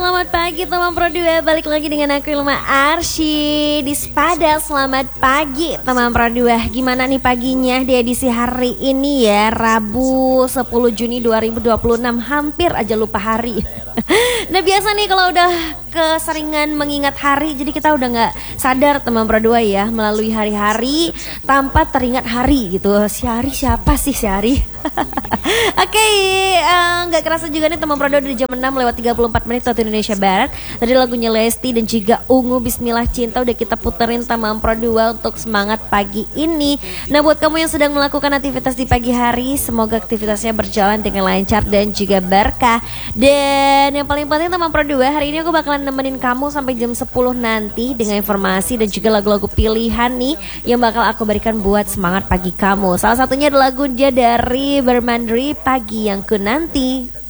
selamat pagi teman Pro 2. Balik lagi dengan aku Ilma Arsy di Spada. Selamat pagi teman Pro 2. Gimana nih paginya di edisi hari ini ya, Rabu 10 Juni 2026. Hampir aja lupa hari. Nah biasa nih kalau udah keseringan mengingat hari, jadi kita udah gak sadar teman Pro 2 ya, melalui hari-hari tanpa teringat hari gitu. Si Hari siapa sih si Hari? Oke, gak kerasa juga nih teman Pro 2 di jam 6 lewat 34 menit waktu Indonesia Barat. Tadi lagunya Lesti dan juga Ungu Bismillah Cinta udah kita puterin teman Pro 2 untuk semangat pagi ini. Nah buat kamu yang sedang melakukan aktivitas di pagi hari, semoga aktivitasnya berjalan dengan lancar dan juga berkah. Dan yang paling penting teman Pro 2, hari ini aku bakalan nemenin kamu sampai jam 10 nanti dengan informasi dan juga lagu-lagu pilihan nih yang bakal aku berikan buat semangat pagi kamu. Salah satunya adalah lagu dari Bermandri, Pagi Yang Ku Nanti.